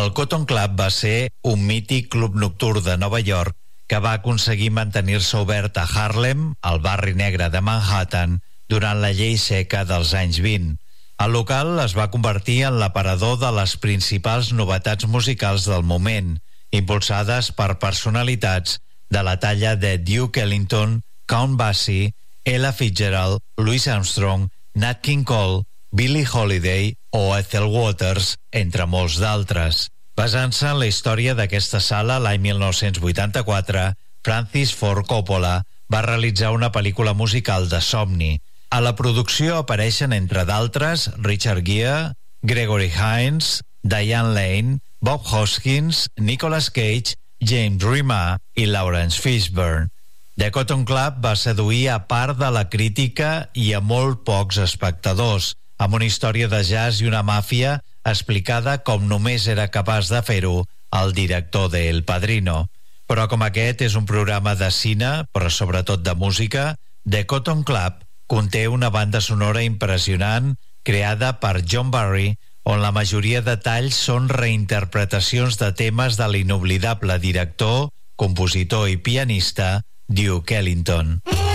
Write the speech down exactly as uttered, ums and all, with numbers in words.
El Cotton Club va ser un mític club nocturn de Nova York que va aconseguir mantenir-se obert a Harlem, al barri negre de Manhattan, durant la llei seca dels anys vint. El local es va convertir en l'aparador de les principals novetats musicals del moment, impulsades per personalitats de la talla de Duke Ellington, Count Basie, Ella Fitzgerald, Louis Armstrong, Nat King Cole, Billie Holiday o Ethel Waters, entre molts d'altres. Basant-se en la història d'aquesta sala, l'any mil nou-cents vuitanta-quatre, Francis Ford Coppola va realitzar una pel·lícula musical de somni. A la producció apareixen, entre d'altres, Richard Gere, Gregory Hines, Diane Lane, Bob Hoskins, Nicolas Cage, James Remar i Lawrence Fishburne. The Cotton Club va seduir a part de la crítica i a molt pocs espectadors, amb una història de jazz i una màfia explicada com només era capaç de fer-ho el director de El Padrino. Però com aquest és un programa de cine, però sobretot de música, The Cotton Club conté una banda sonora impressionant creada per John Barry, on la majoria de talls són reinterpretacions de temes de l'inoblidable director, compositor i pianista Duke Ellington.